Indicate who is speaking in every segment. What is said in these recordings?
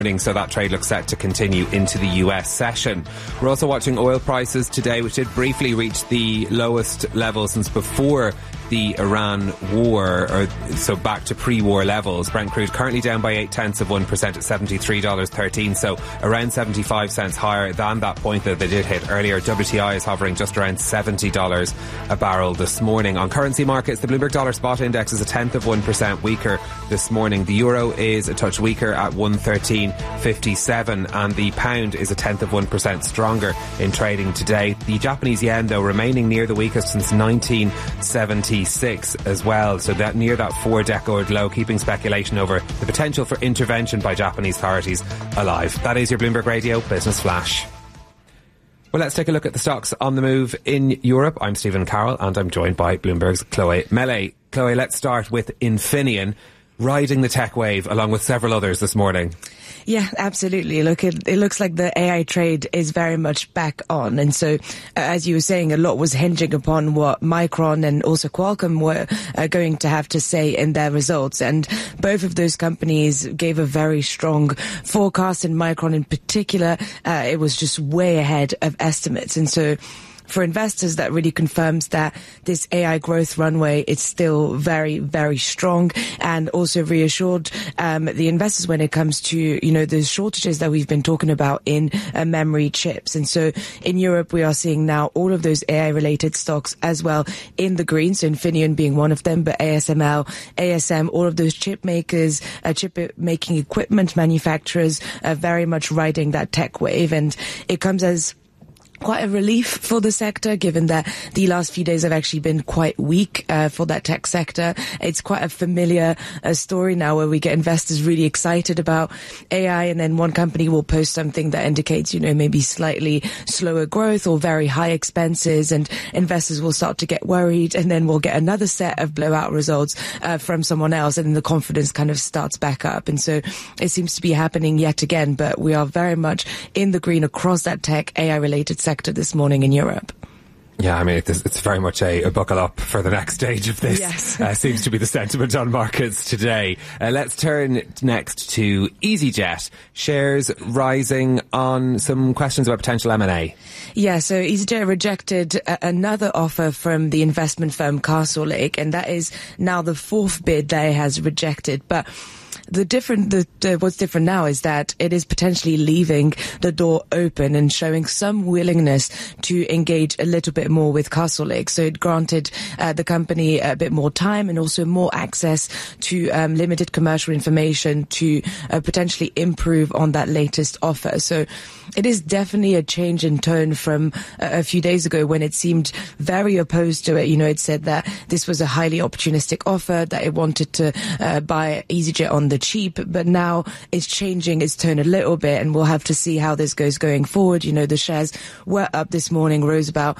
Speaker 1: So that trade looks set to continue into the US session. We're also watching oil prices today, which did briefly reach the lowest level since before the Iran war, so back to pre-war levels. Brent crude currently down by 0.8% at $73.13, so around 75 cents higher than that point that they did hit earlier. WTI is hovering just around $70 a barrel this morning. On currency markets, the Bloomberg Dollar Spot Index is 0.1% weaker this morning. The euro is a touch weaker at 113.57, and the pound is 0.1% stronger in trading today. The Japanese yen, though, remaining near the weakest since 1976 as well, so that near that 4-decade low, keeping speculation over the potential for intervention by Japanese authorities alive. That is your Bloomberg Radio Business Flash. Well, let's take a look at the stocks on the move in Europe. I'm Stephen Carroll, and I'm joined by Bloomberg's Chloe Mele. Chloe, let's start with Infineon, riding the tech wave along with several others this morning.
Speaker 2: Yeah, absolutely. Look, it looks like the AI trade is very much back on. And so, as you were saying, a lot was hinging upon what Micron and also Qualcomm were going to have to say in their results. And both of those companies gave a very strong forecast. And Micron in particular, it was just way ahead of estimates. And so, for investors, that really confirms that this AI growth runway is still very, very strong, and also reassured the investors when it comes to, you know, the shortages that we've been talking about in memory chips. And so in Europe, we are seeing now all of those AI-related stocks as well in the green, so Infineon being one of them, but ASML, ASM, all of those chip makers, chip-making equipment manufacturers are very much riding that tech wave. And it comes as quite a relief for the sector, given that the last few days have actually been quite weak for that tech sector. It's quite a familiar story now, where we get investors really excited about AI, and then one company will post something that indicates, you know, maybe slightly slower growth or very high expenses, and investors will start to get worried, and then we'll get another set of blowout results from someone else, and then the confidence kind of starts back up. And so it seems to be happening yet again, but we are very much in the green across that tech AI-related sector this morning in Europe.
Speaker 1: Yeah, I mean, it's very much a buckle up for the next stage of this.
Speaker 2: Yes.
Speaker 1: Seems to be the sentiment on markets today. Let's turn next to EasyJet. Shares rising on some questions about potential M&A.
Speaker 2: Yeah, so EasyJet rejected another offer from the investment firm Castlelake, and that is now the fourth bid that it has rejected. But what's different now is that it is potentially leaving the door open and showing some willingness to engage a little bit more with Castlelake. So it granted the company a bit more time and also more access to limited commercial information to potentially improve on that latest offer. So it is definitely a change in tone from a few days ago, when it seemed very opposed to it. You know, it said that this was a highly opportunistic offer, that it wanted to buy EasyJet on the cheap, but now it's changing its tone a little bit, and we'll have to see how this goes going forward. You know, the shares were up this morning, rose about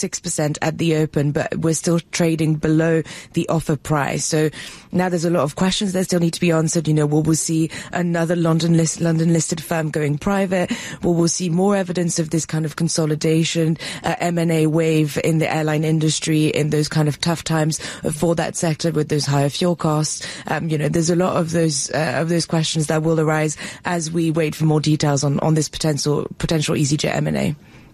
Speaker 2: 6% at the open, but we're still trading below the offer price. So now there's a lot of questions that still need to be answered. You know, will we see another London listed firm going private? Will we see more evidence of this kind of consolidation, M&A wave in the airline industry in those kind of tough times for that sector with those higher fuel costs? You know, there's a lot of those questions that will arise as we wait for more details on this potential EasyJet M&A.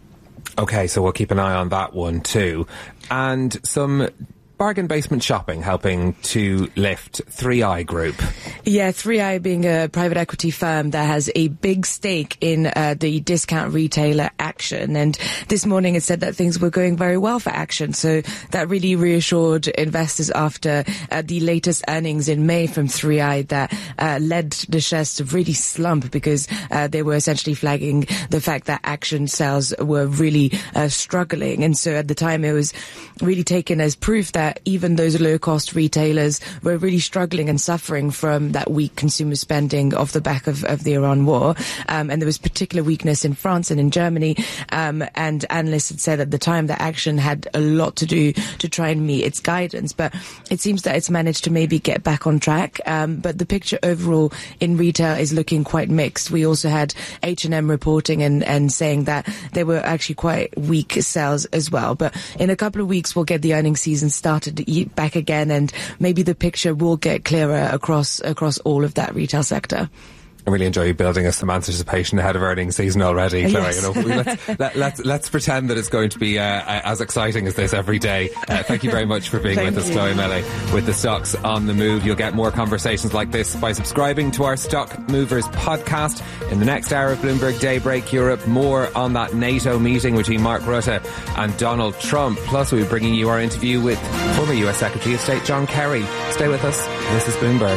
Speaker 1: Okay, so we'll keep an eye on that one too. And some bargain basement shopping helping to lift 3i Group.
Speaker 2: Yeah, 3i being a private equity firm that has a big stake in the discount retailer Action. And this morning it said that things were going very well for Action. So that really reassured investors after the latest earnings in May from 3i that led the shares to really slump, because they were essentially flagging the fact that Action sales were really struggling. And so at the time it was really taken as proof that even those low-cost retailers were really struggling and suffering from that weak consumer spending off the back of the Iran war. And there was particular weakness in France and in Germany. And analysts had said at the time that Action had a lot to do to try and meet its guidance. But it seems that it's managed to maybe get back on track. But the picture overall in retail is looking quite mixed. We also had H&M reporting and saying that they were actually quite weak sales as well. But in a couple of weeks, we'll get the earnings season started back again, and maybe the picture will get clearer across all of that retail sector.
Speaker 1: I really enjoy you building us some anticipation ahead of earnings season already, Chloe.
Speaker 2: Yes.
Speaker 1: You know, let's pretend that it's going to be as exciting as this every day. Thank you very much for being with us, Chloe Mellé, with the Stocks on the Move. You'll get more conversations like this by subscribing to our Stock Movers podcast. In the next hour of Bloomberg Daybreak Europe, more on that NATO meeting between Mark Rutte and Donald Trump. Plus, we'll be bringing you our interview with former US Secretary of State John Kerry. Stay with us. This is Bloomberg.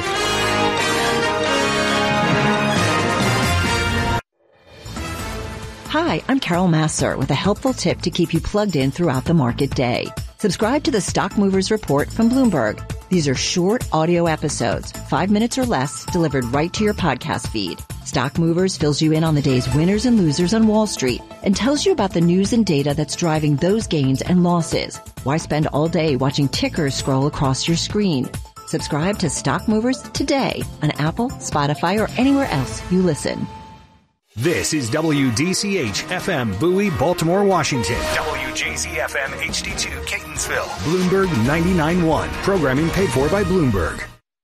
Speaker 3: Hi, I'm Carol Massar with a helpful tip to keep you plugged in throughout the market day. Subscribe to the Stock Movers Report from Bloomberg. These are short audio episodes, 5 minutes or less, delivered right to your podcast feed. Stock Movers fills you in on the day's winners and losers on Wall Street and tells you about the news and data that's driving those gains and losses. Why spend all day watching tickers scroll across your screen? Subscribe to Stock Movers today on Apple, Spotify, or anywhere else you listen.
Speaker 4: This is WDCH-FM Bowie, Baltimore, Washington. WJZ-FM HD2 Catonsville. Bloomberg 99.1. Programming paid for by Bloomberg.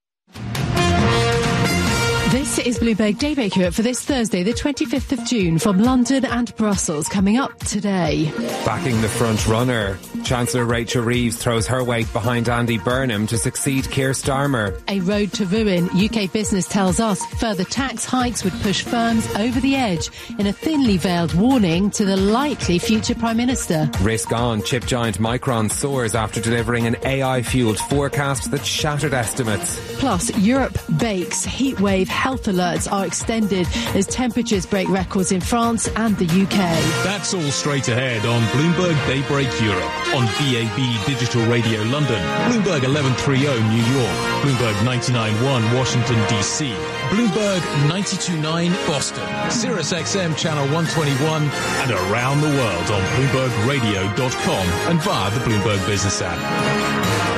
Speaker 5: This is Bloomberg Daybreak Europe for this Thursday, the 25th of June, from London and Brussels. Coming up today.
Speaker 1: Backing the front runner, Chancellor Rachel Reeves throws her weight behind Andy Burnham to succeed Keir Starmer.
Speaker 5: A road to ruin. UK Business tells us further tax hikes would push firms over the edge in a thinly veiled warning to the likely future Prime Minister.
Speaker 1: Risk on. Chip giant Micron soars after delivering an AI-fueled forecast that shattered estimates.
Speaker 5: Plus, Europe bakes. Heatwave health alerts are extended as temperatures break records in France and the UK.
Speaker 6: That's all straight ahead on Bloomberg Daybreak Europe, on DAB Digital Radio London, Bloomberg 1130 New York, Bloomberg 99.1 Washington DC, Bloomberg 92.9 Boston, Sirius XM Channel 121, and around the world on BloombergRadio.com and via the Bloomberg Business app.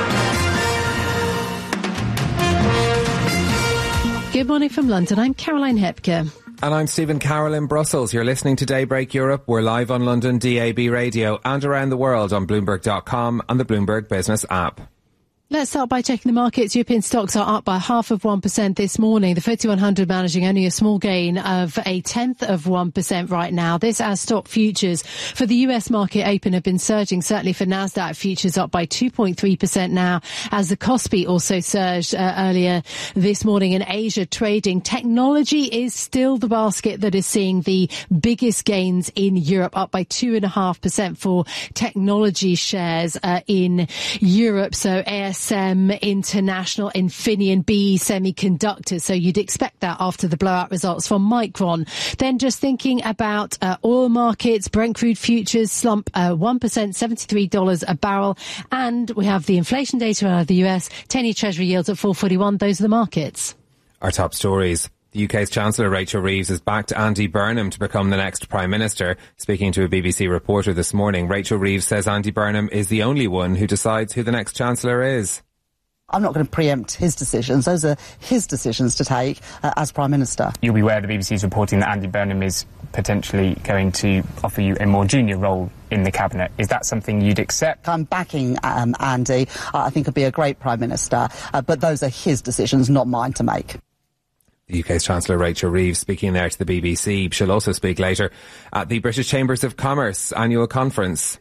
Speaker 5: Good morning from London. I'm Caroline Hepker.
Speaker 1: And I'm Stephen Carroll in Brussels. You're listening to Daybreak Europe. We're live on London DAB Radio and around the world on Bloomberg.com and the Bloomberg Business app.
Speaker 5: Let's start by checking the markets. European stocks are up by 0.5% this morning. The FTSE 100 managing only a small gain of 0.1% right now. This as stock futures for the US market open have been surging, certainly for Nasdaq futures up by 2.3% now, as the Kospi also surged earlier this morning. In Asia trading, technology is still the basket that is seeing the biggest gains in Europe, up by 2.5% for technology shares in Europe. So ASM International, Infineon, BE Semiconductors. So you'd expect that after the blowout results from Micron. Then just thinking about oil markets, Brent crude futures slump 1%, $73 a barrel. And we have the inflation data out of the US, 10-year Treasury yields at 4.41. Those are the markets.
Speaker 1: Our top stories. The UK's Chancellor Rachel Reeves has backed Andy Burnham to become the next Prime Minister. Speaking to a BBC reporter this morning, Rachel Reeves says Andy Burnham is the only one who decides who the next Chancellor is.
Speaker 7: I'm not going to preempt his decisions. Those are his decisions to take as Prime Minister.
Speaker 8: You'll be aware the BBC is reporting that Andy Burnham is potentially going to offer you a more junior role in the Cabinet. Is that something you'd accept?
Speaker 7: I'm backing Andy. I think he'll be a great Prime Minister, but those are his decisions, not mine to make.
Speaker 1: The UK's Chancellor Rachel Reeves speaking there to the BBC. She'll also speak later at the British Chambers of Commerce annual conference.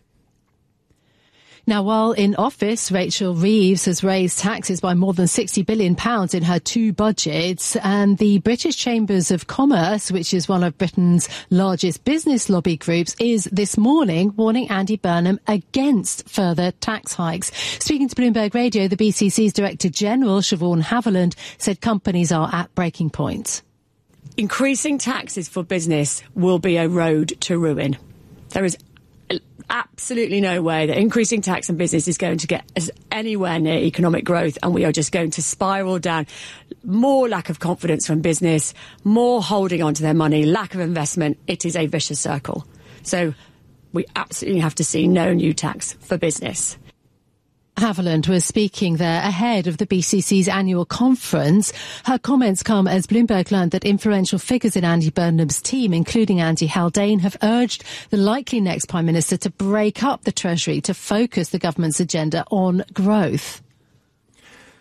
Speaker 5: Now, while in office, Rachel Reeves has raised taxes by more than £60 billion in her two budgets, and the British Chambers of Commerce, which is one of Britain's largest business lobby groups, is this morning warning Andy Burnham against further tax hikes. Speaking to Bloomberg Radio, the BCC's Director General, Siobhan Haviland, said companies are at breaking point.
Speaker 9: Increasing taxes for business will be a road to ruin. There is absolutely no way that increasing tax on business is going to get us anywhere near economic growth, and we are just going to spiral down. More lack of confidence from business, more holding on to their money, lack of investment. It is a vicious circle. So we absolutely have to see no new tax for business.
Speaker 5: Haviland was speaking there ahead of the BCC's annual conference. Her comments come as Bloomberg learned that influential figures in Andy Burnham's team, including Andy Haldane, have urged the likely next Prime Minister to break up the Treasury to focus the government's agenda on growth.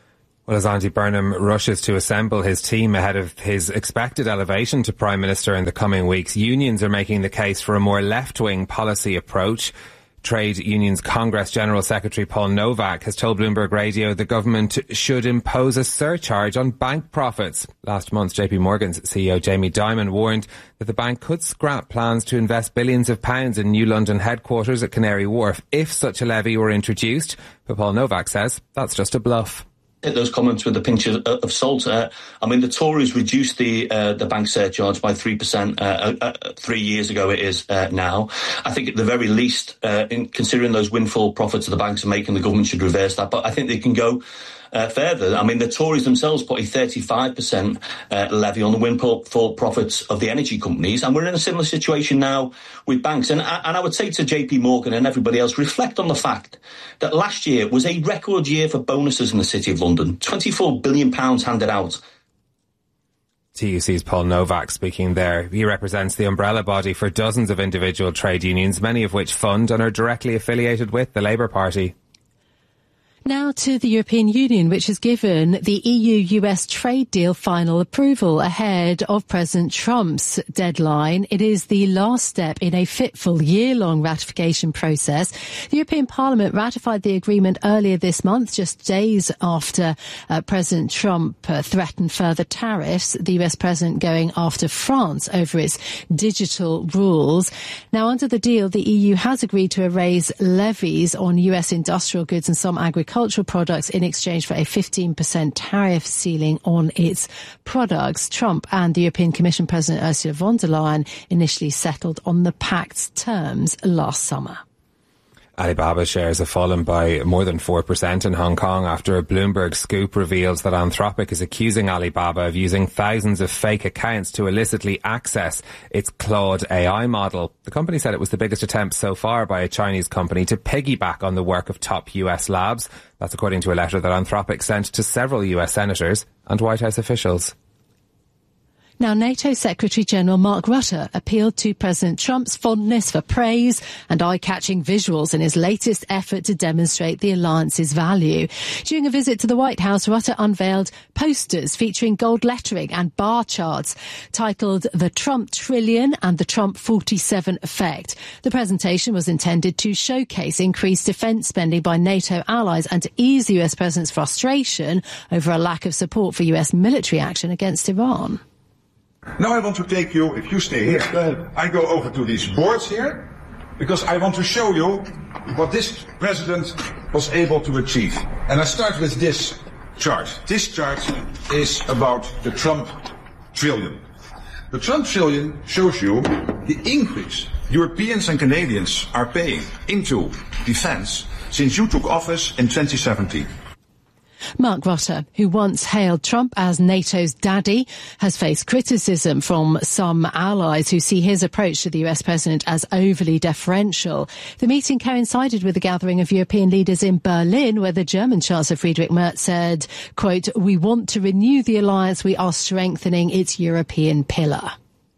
Speaker 1: Well, as Andy Burnham rushes to assemble his team ahead of his expected elevation to Prime Minister in the coming weeks, unions are making the case for a more left-wing policy approach. Trade Unions Congress General Secretary Paul Novak has told Bloomberg Radio the government should impose a surcharge on bank profits. Last month, JP Morgan's CEO Jamie Dimon warned that the bank could scrap plans to invest billions of pounds in new London headquarters at Canary Wharf if such a levy were introduced. But Paul Novak says that's just a bluff.
Speaker 10: Those comments with a pinch of salt. I mean, the Tories reduced the bank surcharge by 3% 3 years ago. It is now. I think at the very least, in considering those windfall profits of the banks are making, the government should reverse that. But I think they can go further. I mean, the Tories themselves put a 35% levy on the windfall profits of the energy companies, and we're in a similar situation now with banks. And I would say to JP Morgan and everybody else, reflect on the fact that last year was a record year for bonuses in the City of London. £24 billion handed out.
Speaker 1: TUC's Paul Novak speaking there. He represents the umbrella body for dozens of individual trade unions, many of which fund and are directly affiliated with the Labour Party.
Speaker 5: Now to the European Union, which has given the EU-US trade deal final approval ahead of President Trump's deadline. It is the last step in a fitful year-long ratification process. The European Parliament ratified the agreement earlier this month, just days after President Trump threatened further tariffs, the US president going after France over its digital rules. Now, under the deal, the EU has agreed to erase levies on US industrial goods and some agricultural products in exchange for a 15% tariff ceiling on its products. Trump and the European Commission President Ursula von der Leyen initially settled on the pact's terms last summer.
Speaker 1: Alibaba shares have fallen by more than 4% in Hong Kong after a Bloomberg scoop reveals that Anthropic is accusing Alibaba of using thousands of fake accounts to illicitly access its Claude AI model. The company said it was the biggest attempt so far by a Chinese company to piggyback on the work of top US labs. That's according to a letter that Anthropic sent to several US senators and White House officials.
Speaker 5: Now, NATO Secretary-General Mark Rutte appealed to President Trump's fondness for praise and eye-catching visuals in his latest effort to demonstrate the alliance's value. During a visit to the White House, Rutte unveiled posters featuring gold lettering and bar charts titled The Trump Trillion and The Trump 47 Effect. The presentation was intended to showcase increased defence spending by NATO allies and to ease the US president's frustration over a lack of support for US military action against Iran.
Speaker 11: Now I want to take you, if you stay here, I go over to these boards here, because I want to show you what this president was able to achieve. And I start with this chart. This chart is about the Trump trillion. The Trump trillion shows you the increase Europeans and Canadians are paying into defense since you took office in 2017.
Speaker 5: Mark Rutte, who once hailed Trump as NATO's daddy, has faced criticism from some allies who see his approach to the US president as overly deferential. The meeting coincided with a gathering of European leaders in Berlin, where the German Chancellor Friedrich Merz said, quote, "We want to renew the alliance. We are strengthening its European pillar."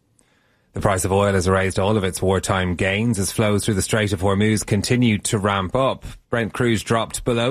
Speaker 1: The price of oil has erased all of its wartime gains as flows through the Strait of Hormuz continued to ramp up. Brent crude dropped below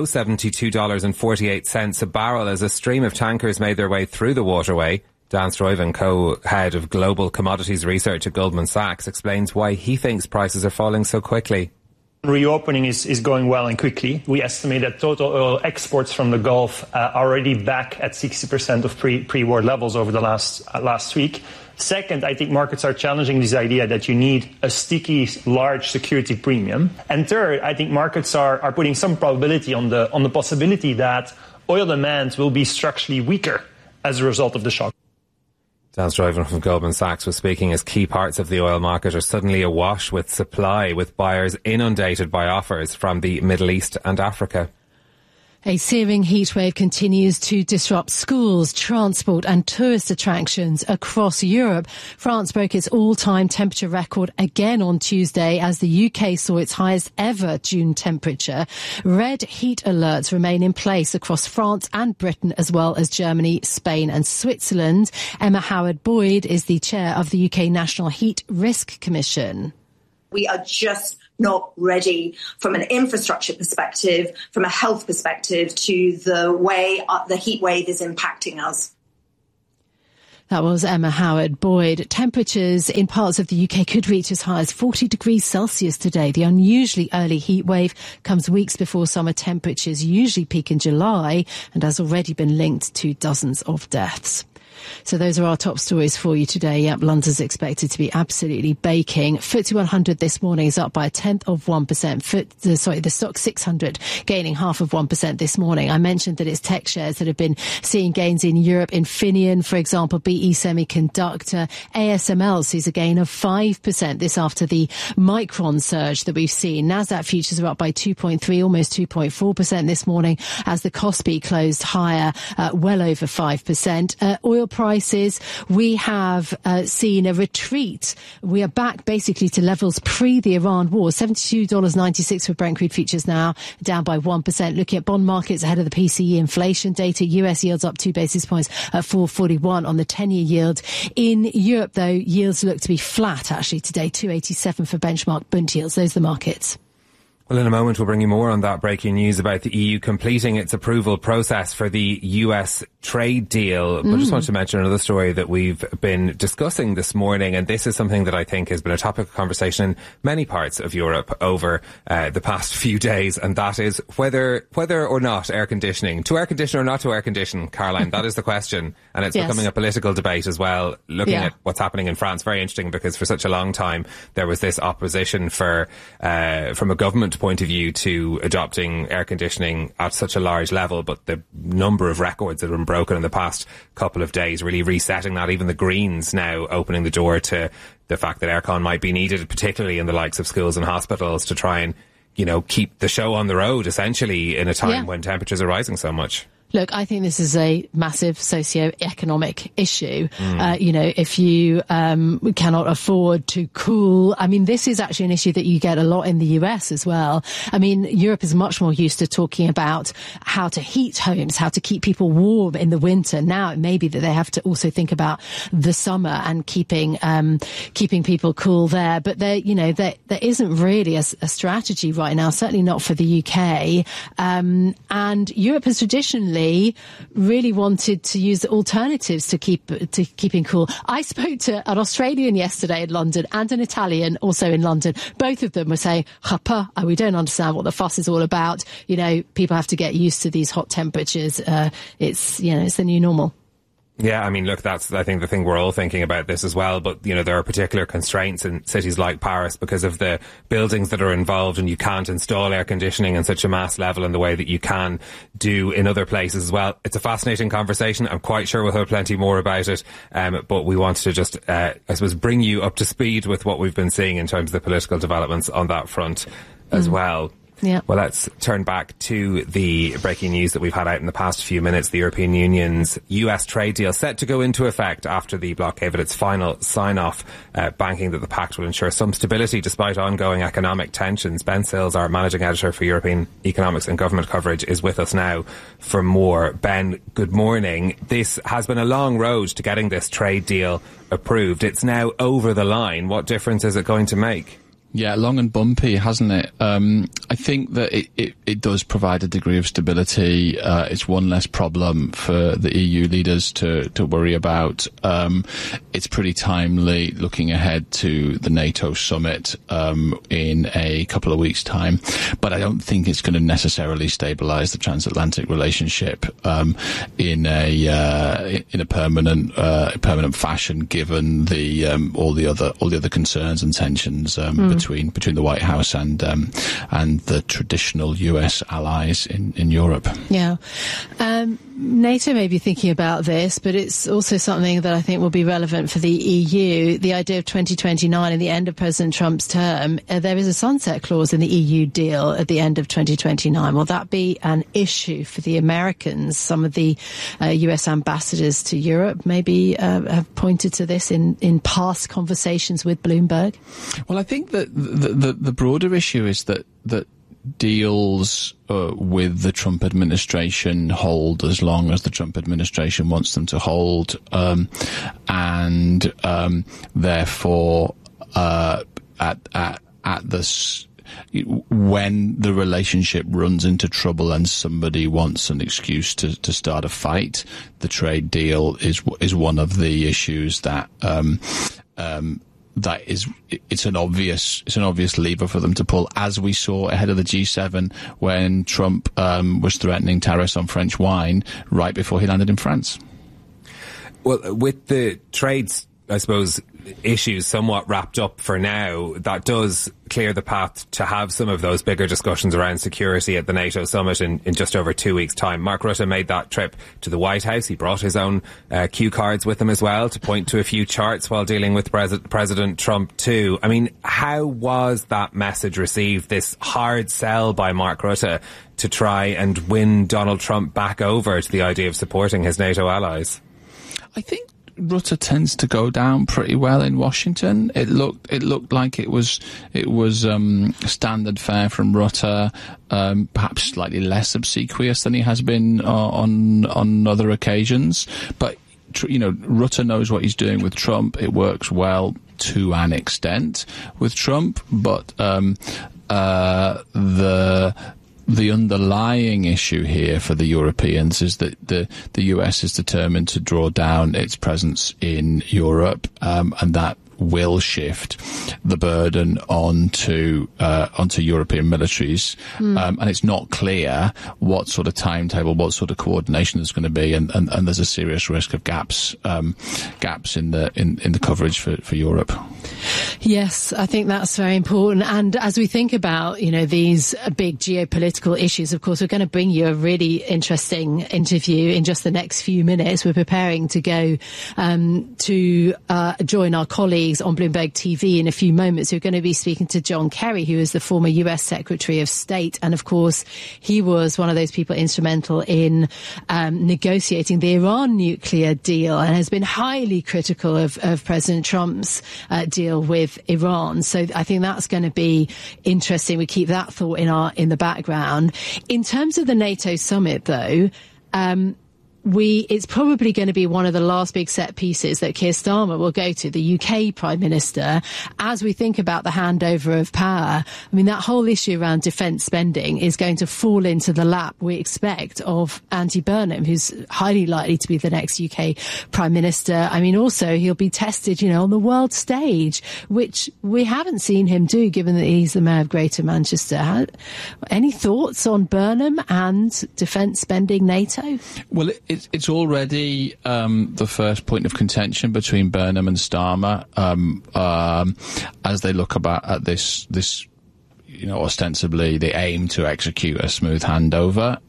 Speaker 1: $72.48 a barrel as a stream of tankers made their way through the waterway. Dan Stuyven, co-head of global commodities research at Goldman Sachs, explains why he thinks prices are falling so quickly.
Speaker 12: Reopening is going well and quickly. We estimate that total oil exports from the Gulf are already back at 60% of pre-war levels over the last week. Second, I think markets are challenging this idea that you need a sticky, large security premium. And third, I think markets are putting some probability on the possibility that oil demand will be structurally weaker as a result of the shock.
Speaker 1: Dan Stuyven from Goldman Sachs was speaking as key parts of the oil market are suddenly awash with supply, with buyers inundated by offers from the Middle East and Africa.
Speaker 5: A searing heatwave continues to disrupt schools, transport and tourist attractions across Europe. France broke its all-time temperature record again on Tuesday as the UK saw its highest ever June temperature. Red heat alerts remain in place across France and Britain, as well as Germany, Spain and Switzerland. Emma Howard-Boyd is the chair of the UK National Heat Risk Commission.
Speaker 13: We are just not ready from an infrastructure perspective, from a health perspective, to the way the heat wave is impacting us.
Speaker 5: That was Emma Howard-Boyd. Temperatures in parts of the UK could reach as high as 40 degrees Celsius today. The unusually early heat wave comes weeks before summer temperatures usually peak in July and has already been linked to dozens of deaths. So those are our top stories for you today. Yep, London's expected to be absolutely baking. FTSE 100 this morning is up by 0.1%. The Stoxx 600 gaining 0.5% this morning. I mentioned that it's tech shares that have been seeing gains in Europe. Infineon, for example, BE Semiconductor, ASML sees a gain of 5%. This after the Micron surge that we've seen. Nasdaq futures are up by 2.3, almost 2.4% this morning as the Kospi closed higher, well over 5%. Oil prices, we have seen a retreat. We are back basically to levels pre the Iran war. $72.96 for Brent crude futures now, down by 1%. Looking at bond markets ahead of the PCE inflation data, US yields up 2 basis points at 4.41 on the 10-year yield. In Europe, though, yields look to be flat actually today, 2.87 for benchmark Bund yields. Those are the markets.
Speaker 1: Well, in a moment, we'll bring you more on that breaking news about the EU completing its approval process for the US trade deal. But I just want to mention another story that we've been discussing this morning, and this is something that I think has been a topic of conversation in many parts of Europe over the past few days, and that is whether or not air conditioning, to air condition or not to air condition, Caroline, that is the question. And it's becoming a political debate as well, looking at what's happening in France. Very interesting, because for such a long time there was this opposition from a government point of view to adopting air conditioning at such a large level, but the number of records that have been broken in the past couple of days really resetting that. Even the Greens now opening the door to the fact that aircon might be needed, particularly in the likes of schools and hospitals, to try and, keep the show on the road, essentially, in a time when temperatures are rising so much.
Speaker 5: Look, I think this is a massive socio-economic issue. If you cannot afford to cool, this is actually an issue that you get a lot in the US as well. Europe is much more used to talking about how to heat homes, how to keep people warm in the winter. Now it may be that they have to also think about the summer and keeping people cool there. But there isn't really a strategy right now, certainly not for the UK. And Europe has traditionally really wanted to use alternatives to keeping cool. I spoke to an Australian yesterday in London and an Italian also in London. Both of them were saying, we don't understand what the fuss is all about. People have to get used to these hot temperatures. It's the new normal.
Speaker 1: Yeah, look, that's, I think, the thing we're all thinking about this as well. But, there are particular constraints in cities like Paris because of the buildings that are involved, and you can't install air conditioning in such a mass level in the way that you can do in other places as well. It's a fascinating conversation. I'm quite sure we'll hear plenty more about it. But we want to just, bring you up to speed with what we've been seeing in terms of the political developments on that front as well.
Speaker 5: Yeah.
Speaker 1: Well, let's turn back to the breaking news that we've had out in the past few minutes. The European Union's US trade deal set to go into effect after the bloc gave it its final sign-off, banking that the pact will ensure some stability despite ongoing economic tensions. Ben Sills, our managing editor for European Economics and Government Coverage, is with us now for more. Ben, good morning. This has been a long road to getting this trade deal approved. It's now over the line. What difference is it going to make?
Speaker 14: Yeah, long and bumpy, hasn't it? I think that it does provide a degree of stability. It's one less problem for the EU leaders to worry about. It's pretty timely looking ahead to the NATO summit in a couple of weeks' time. But I don't think it's going to necessarily stabilise the transatlantic relationship in a permanent fashion, given all the other concerns and tensions between the White House and the traditional US allies in Europe.
Speaker 5: Yeah. NATO may be thinking about this, but it's also something that I think will be relevant for the EU. The idea of 2029 and the end of President Trump's term, there is a sunset clause in the EU deal at the end of 2029. Will that be an issue for the Americans? Some of the US ambassadors to Europe maybe have pointed to this in past conversations with Bloomberg.
Speaker 14: Well, I think that the broader issue is that deals with the Trump administration hold as long as the Trump administration wants them to hold, and therefore at the when the relationship runs into trouble and somebody wants an excuse to start a fight, the trade deal is one of the issues that it's an obvious lever for them to pull, as we saw ahead of the G7 when Trump was threatening tariffs on French wine right before he landed in France.
Speaker 1: Well, with the trades, I suppose, issues somewhat wrapped up for now, that does clear the path to have some of those bigger discussions around security at the NATO summit in just over 2 weeks' time. Mark Rutte made that trip to the White House. He brought his own cue cards with him as well to point to a few charts while dealing with President Trump too. I mean, how was that message received, this hard sell by Mark Rutte to try and win Donald Trump back over to the idea of supporting his NATO allies?
Speaker 14: I think Rutte tends to go down pretty well in Washington. It looked like it was standard fare from Rutte, perhaps slightly less obsequious than he has been on other occasions. But Rutte knows what he's doing with Trump. It works well to an extent with Trump, but the underlying issue here for the Europeans is that the US is determined to draw down its presence in Europe, and that will shift the burden onto European militaries, and it's not clear what sort of timetable, what sort of coordination there's going to be, and there's a serious risk of gaps in the coverage for Europe.
Speaker 5: Yes, I think that's very important. And as we think about, these big geopolitical issues, of course, we're going to bring you a really interesting interview in just the next few minutes. We're preparing to go to join our colleagues on Bloomberg TV in a few moments. We're going to be speaking to John Kerry, who is the former US Secretary of State. And of course, he was one of those people instrumental in negotiating the Iran nuclear deal and has been highly critical of President Trump's deal with Iran. So I think that's going to be interesting. We keep that thought in the background. In terms of the NATO summit, though, it's probably going to be one of the last big set pieces that Keir Starmer will go to, the UK Prime Minister, as we think about the handover of power. I mean, that whole issue around defence spending is going to fall into the lap, we expect, of Andy Burnham, who's highly likely to be the next UK Prime Minister. I mean, also, he'll be tested, on the world stage, which we haven't seen him do, given that he's the Mayor of Greater Manchester. Any thoughts on Burnham and defence spending NATO?
Speaker 14: Well, it's already the first point of contention between Burnham and Starmer as they look at this. Ostensibly they aim to execute a smooth handover.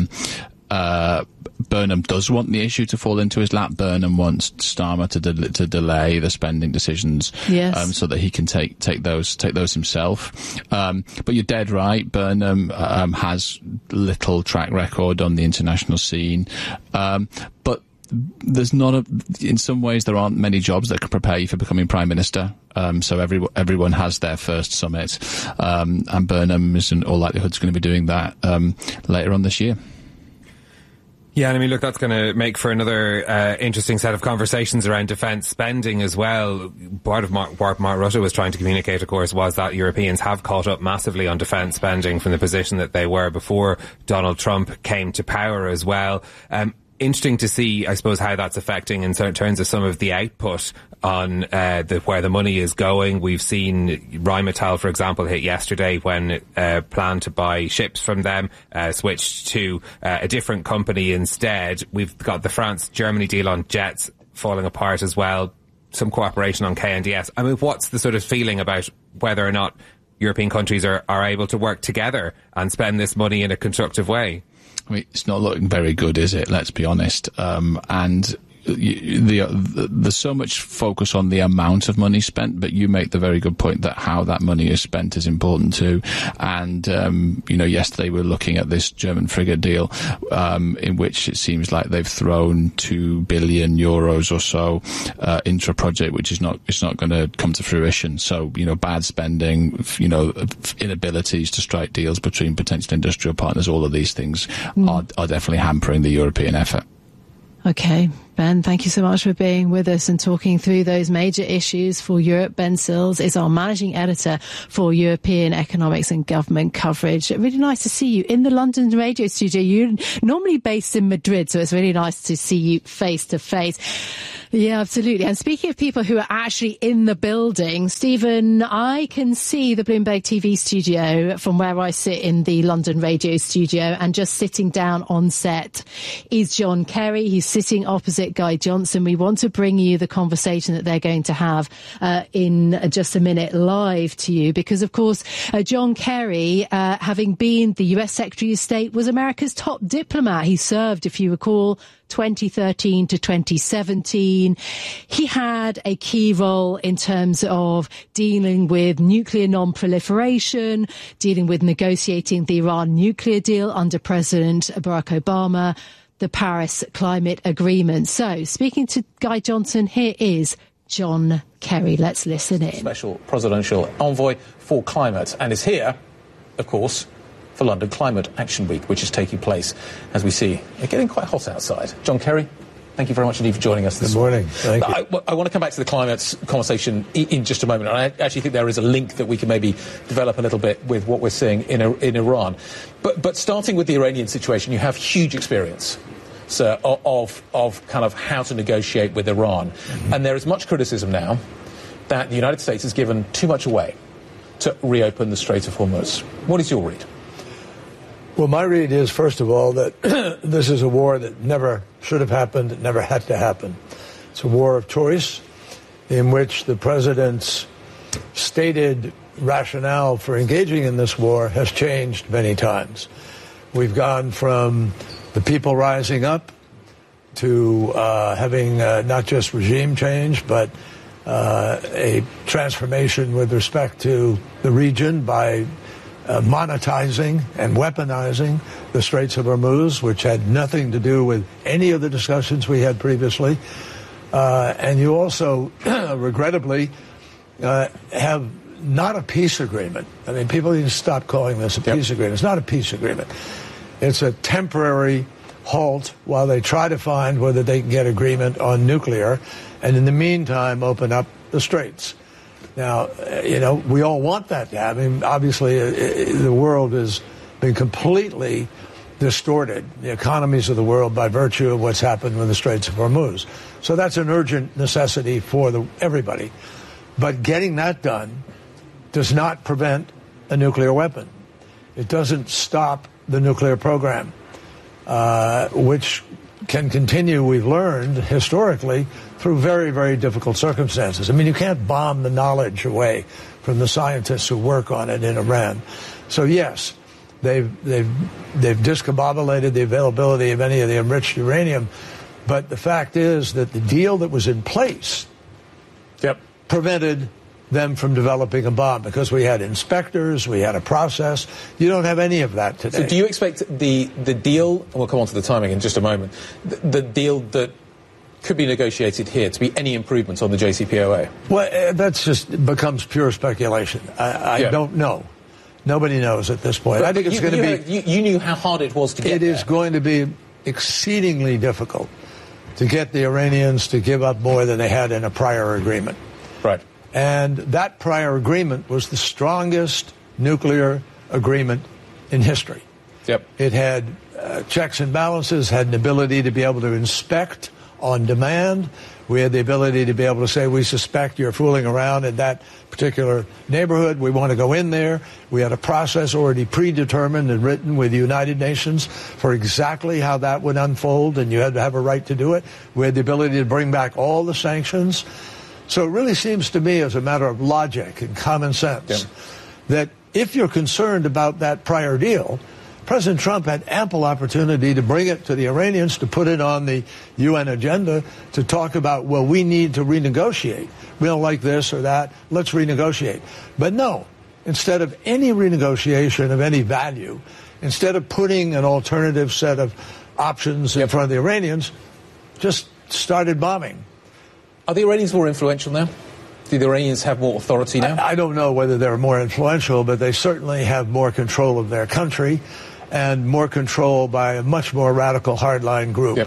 Speaker 14: Burnham does want the issue to fall into his lap. Burnham wants Starmer to delay the spending decisions,
Speaker 5: yes,
Speaker 14: so that he can take those himself. But you're dead right. Burnham has little track record on the international scene, but there's in some ways there aren't many jobs that can prepare you for becoming Prime Minister. So everyone has their first summit, and Burnham is in all likelihood going to be doing that later on this year.
Speaker 1: Yeah, and I mean, look, that's going to make for another interesting set of conversations around defence spending as well. Part of what Mark Rutte was trying to communicate, of course, was that Europeans have caught up massively on defence spending from the position that they were before Donald Trump came to power as well. Interesting to see, I suppose, how that's affecting in terms of some of the output on where the money is going. We've seen Rheinmetall, for example, hit yesterday when it planned to buy ships from them, switched to a different company instead. We've got the France-Germany deal on jets falling apart as well. Some cooperation on KNDS. I mean, what's the sort of feeling about whether or not European countries are able to work together and spend this money in a constructive way?
Speaker 14: I mean, it's not looking very good, is it? Let's be honest. And there's so much focus on the amount of money spent, but you make the very good point that how that money is spent is important too. And yesterday we were looking at this German frigate deal, in which it seems like they've thrown 2 billion euros or so into a project which is not going to come to fruition. So bad spending, inabilities to strike deals between potential industrial partners. All of these things are definitely hampering the European effort.
Speaker 5: Okay. Ben, thank you so much for being with us and talking through those major issues for Europe. Ben Sills is our managing editor for European economics and government coverage. Really nice to see you in the London radio studio. You're normally based in Madrid, so it's really nice to see you face to face. Yeah, absolutely. And speaking of people who are actually in the building, Stephen, I can see the Bloomberg TV studio from where I sit in the London radio studio, and just sitting down on set is John Kerry. He's sitting opposite Guy Johnson. We want to bring you the conversation that they're going to have in just a minute live to you, because, of course, John Kerry, having been the US Secretary of State, was America's top diplomat. He served, if you recall, 2013 to 2017. He had a key role in terms of dealing with nuclear non-proliferation, dealing with negotiating the Iran nuclear deal under President Barack Obama, the Paris Climate Agreement. So, speaking to Guy Johnson, here is John Kerry. Let's listen in.
Speaker 15: Special Presidential Envoy for Climate, and is here, of course, for London Climate Action Week, which is taking place, as we see, it's getting quite hot outside. John Kerry, thank you very much indeed for joining us this morning.
Speaker 16: Thank you.
Speaker 15: I want to come back to the climate conversation in just a moment. And I actually think there is a link that we can maybe develop a little bit with what we're seeing in Iran. But starting with the Iranian situation, you have huge experience, sir, of kind of how to negotiate with Iran. Mm-hmm. And there is much criticism now that the United States has given too much away to reopen the Strait of Hormuz. What is your read?
Speaker 16: Well, my read is, first of all, that this is a war that never should have happened, it never had to happen. It's a war of choice in which the president's stated rationale for engaging in this war has changed many times. We've gone from the people rising up to having not just regime change, but a transformation with respect to the region by monetizing and weaponizing the Straits of Hormuz, which had nothing to do with any of the discussions we had previously. And you also, regrettably, have not a peace agreement. I mean, people need to stop calling this a peace agreement. It's not a peace agreement. It's a temporary halt while they try to find whether they can get agreement on nuclear, and in the meantime open up the straits. Now, we all want that to happen. I mean, obviously, the world has been completely distorted, the economies of the world, by virtue of what's happened with the Straits of Hormuz. So that's an urgent necessity for everybody. But getting that done does not prevent a nuclear weapon. It doesn't stop the nuclear program, which can continue, we've learned historically, through very, very difficult circumstances. I mean, you can't bomb the knowledge away from the scientists who work on it in Iran. So yes, they've discombobulated the availability of any of the enriched uranium, but the fact is that the deal that was in place prevented them from developing a bomb, because we had inspectors, we had a process. You don't have any of that today.
Speaker 15: So do you expect the deal, and we'll come on to the timing in just a moment, the deal that could be negotiated here to be any improvements on the JCPOA?
Speaker 16: Well, that's just becomes pure speculation. I don't know. Nobody knows at this point.
Speaker 15: But
Speaker 16: I think it's going to be...
Speaker 15: You knew how hard it was to get there.
Speaker 16: It is going to be exceedingly difficult to get the Iranians to give up more than they had in a prior agreement.
Speaker 15: Right.
Speaker 16: And that prior agreement was the strongest nuclear agreement in history.
Speaker 15: Yep.
Speaker 16: It had checks and balances, had an ability to be able to inspect on demand. We had the ability to be able to say, we suspect you're fooling around in that particular neighborhood. We want to go in there. We had a process already predetermined and written with the United Nations for exactly how that would unfold, and you had to have a right to do it. We had the ability to bring back all the sanctions. So it really seems to me, as a matter of logic and common sense, that if you're concerned about that prior deal, President Trump had ample opportunity to bring it to the Iranians, to put it on the UN agenda, to talk about, well, we need to renegotiate. We don't like this or that. Let's renegotiate. But no, instead of any renegotiation of any value, instead of putting an alternative set of options in front of the Iranians, just started bombing.
Speaker 15: Are the Iranians more influential now? Do the Iranians have more authority now?
Speaker 16: I don't know whether they're more influential, but they certainly have more control of their country and more control by a much more radical hardline group.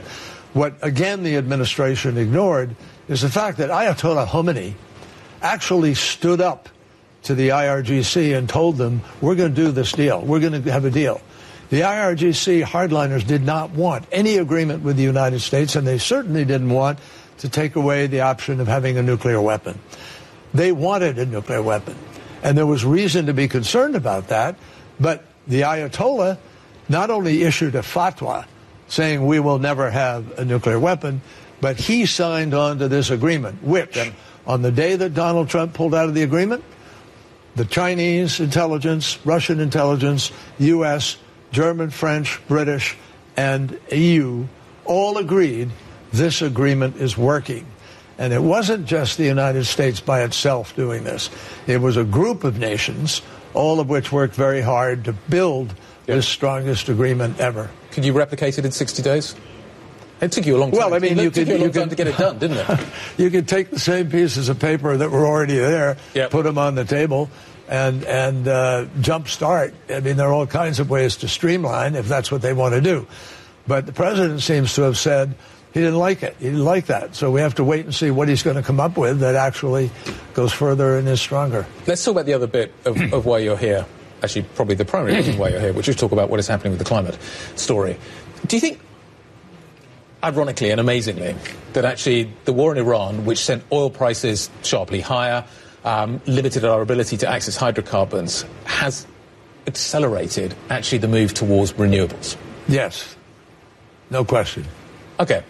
Speaker 16: What, again, the administration ignored is the fact that Ayatollah Khomeini actually stood up to the IRGC and told them, we're going to do this deal. We're going to have a deal. The IRGC hardliners did not want any agreement with the United States, and they certainly didn't want to take away the option of having a nuclear weapon. They wanted a nuclear weapon, and there was reason to be concerned about that, but the Ayatollah not only issued a fatwa saying we will never have a nuclear weapon, but he signed on to this agreement, which, on the day that Donald Trump pulled out of the agreement, the Chinese intelligence, Russian intelligence, U.S., German, French, British, and EU all agreed this agreement is working. And it wasn't just the United States by itself doing this. It was a group of nations, all of which worked very hard to build this strongest agreement ever.
Speaker 15: Could you replicate it in 60 days? It took you a long time.
Speaker 16: Well, I mean,
Speaker 15: you could to get it done, didn't it?
Speaker 16: You could take the same pieces of paper that were already there, put them on the table, and jumpstart. I mean, there are all kinds of ways to streamline if that's what they want to do. But the president seems to have said he didn't like it. He didn't like that. So we have to wait and see what he's going to come up with that actually goes further and is stronger.
Speaker 15: Let's talk about the other bit of why you're here. Actually, probably the primary reason why you're here, which is talk about what is happening with the climate story. Do you think, ironically and amazingly, that actually the war in Iran, which sent oil prices sharply higher, limited our ability to access hydrocarbons, has accelerated actually the move towards renewables?
Speaker 16: Yes. No question.
Speaker 15: Okay.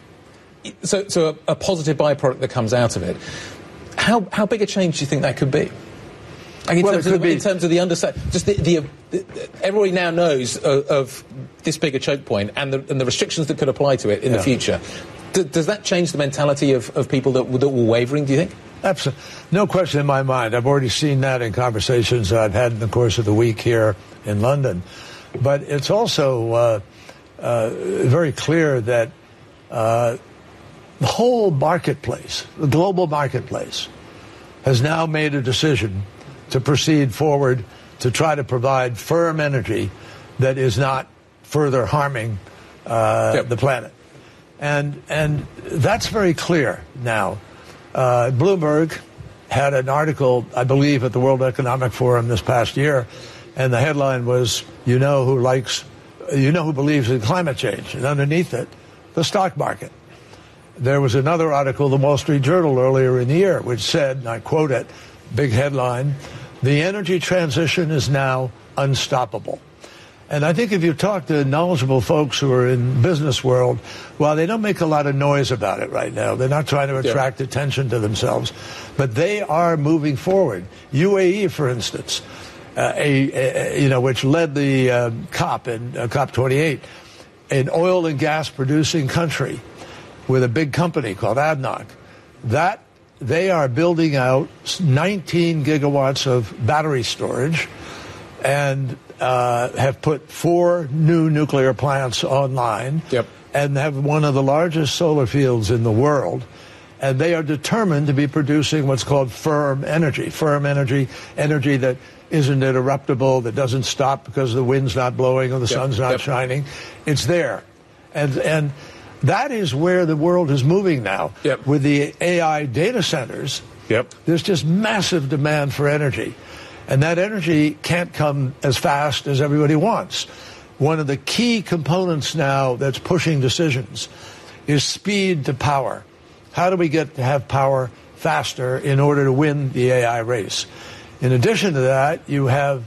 Speaker 15: So a positive byproduct that comes out of it. How big a change do you think that could be? Like in terms of the understanding, just everybody now knows of this bigger choke point and the restrictions that could apply to it in the future. Does that change the mentality of people that were wavering, do you think?
Speaker 16: Absolutely. No question in my mind. I've already seen that in conversations I've had in the course of the week here in London. But it's also very clear that the whole marketplace, the global marketplace, has now made a decision to proceed forward to try to provide firm energy that is not further harming the planet. And that's very clear now. Bloomberg had an article, I believe, at the World Economic Forum this past year, and the headline was, who believes in climate change, and underneath it, the stock market. There was another article, the Wall Street Journal, earlier in the year, which said, and I quote it, big headline, "The energy transition is now unstoppable." And I think if you talk to knowledgeable folks who are in business world, well, they don't make a lot of noise about it right now. They're not trying to attract attention to themselves. But they are moving forward. UAE, for instance, which led the COP in COP28, an oil and gas producing country with a big company called ADNOC, that they are building out 19 gigawatts of battery storage and have put 4 new nuclear plants online and have one of the largest solar fields in the world. And they are determined to be producing what's called firm energy that isn't interruptible, that doesn't stop because the wind's not blowing or the sun's not shining. It's there. And that is where the world is moving now. With the AI data centers, there's just massive demand for energy. And that energy can't come as fast as everybody wants. One of the key components now that's pushing decisions is speed to power. How do we get to have power faster in order to win the AI race? In addition to that, you have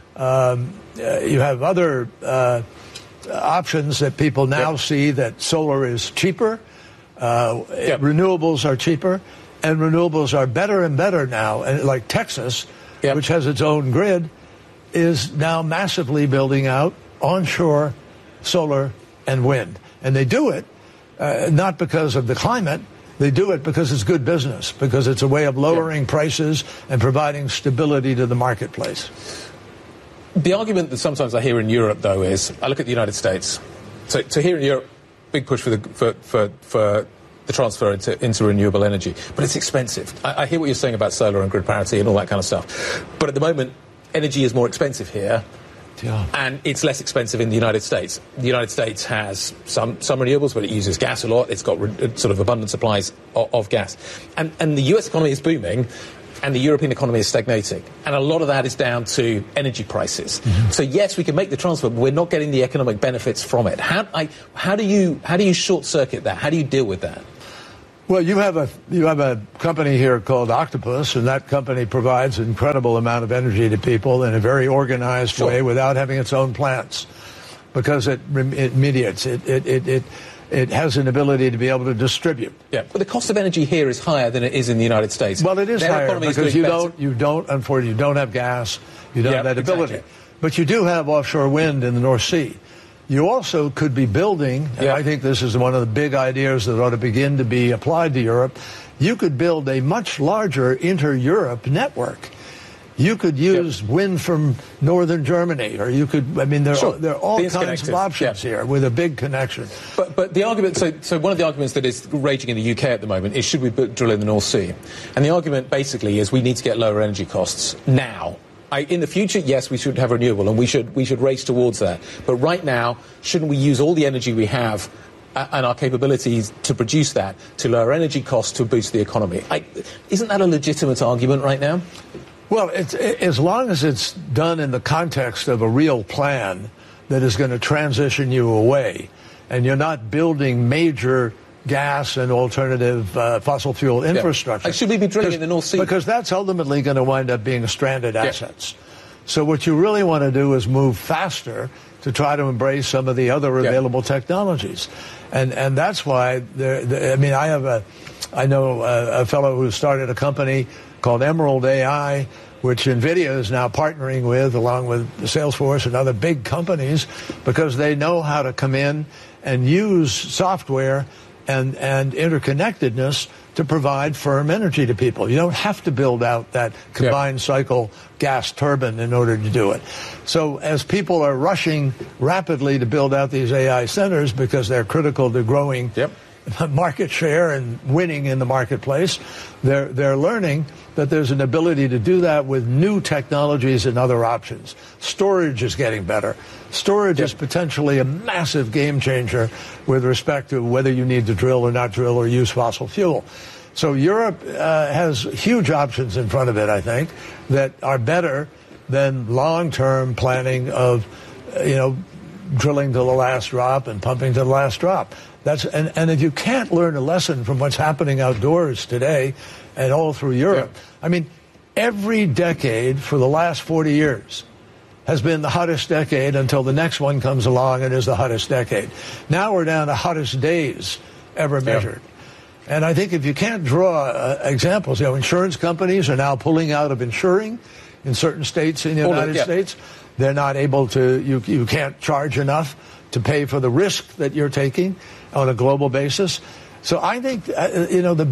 Speaker 16: other options that people now see, that solar is cheaper, renewables are cheaper, and renewables are better and better now. And like Texas, which has its own grid, is now massively building out onshore solar and wind. And they do it not because of the climate. They do it because it's good business, because it's a way of lowering prices and providing stability to the marketplace.
Speaker 15: The argument that sometimes I hear in Europe, though, is I look at the United States. So here in Europe, big push for the transfer into renewable energy, but it's expensive. I hear what you're saying about solar and grid parity and all that kind of stuff. But at the moment, energy is more expensive here, And it's less expensive in the United States. The United States has some renewables, but it uses gas a lot. It's got sort of abundant supplies of gas. And the US economy is booming, and the European economy is stagnating. And a lot of that is down to energy prices. Mm-hmm. So yes, we can make the transfer, but we're not getting the economic benefits from it. How do you short-circuit that? How do you deal with that?
Speaker 16: Well, you have a company here called Octopus, and that company provides an incredible amount of energy to people in a very organized way without having its own plants, because it mediates. It has an ability to be able to distribute.
Speaker 15: Yeah, but the cost of energy here is higher than it is in the United States.
Speaker 16: Well, it is higher because you don't have gas, you don't have that ability.
Speaker 15: Exactly.
Speaker 16: But you do have offshore wind in the North Sea. You also could be building, and I think this is one of the big ideas that ought to begin to be applied to Europe, you could build a much larger inter-Europe network. You could use wind from northern Germany, or you could, there are all kinds of options here with a big connection.
Speaker 15: But the argument, so one of the arguments that is raging in the UK at the moment is, should we drill in the North Sea? And the argument basically is we need to get lower energy costs now. In the future, yes, we should have renewable, and we should race towards that. But right now, shouldn't we use all the energy we have and our capabilities to produce that to lower energy costs to boost the economy? Isn't that a legitimate argument right now?
Speaker 16: Well, as long as it's done in the context of a real plan that is going to transition you away, and you're not building major gas and alternative fossil fuel infrastructure.
Speaker 15: Should we be drilling in the North Sea?
Speaker 16: Because that's ultimately going to wind up being stranded assets. So what you really want to do is move faster to try to embrace some of the other available technologies. And that's why I know a fellow who started a company called Emerald AI, which NVIDIA is now partnering with, along with Salesforce and other big companies, because they know how to come in and use software and interconnectedness to provide firm energy to people. You don't have to build out that combined cycle gas turbine in order to do it. So as people are rushing rapidly to build out these AI centers because they're critical to growing market share and winning in the marketplace, they're learning that there's an ability to do that with new technologies and other options. Storage is getting better. Storage is potentially a massive game changer with respect to whether you need to drill or not drill or use fossil fuel. So Europe has huge options in front of it, I think, that are better than long-term planning of, drilling to the last drop and pumping to the last drop. And if you can't learn a lesson from what's happening outdoors today and all through Europe, every decade for the last 40 years has been the hottest decade until the next one comes along and is the hottest decade. Now we're down to hottest days ever measured. And I think if you can't draw examples, insurance companies are now pulling out of insuring in certain states in the United States. They're not able to, you can't charge enough to pay for the risk that you're taking on a global basis. So I think, the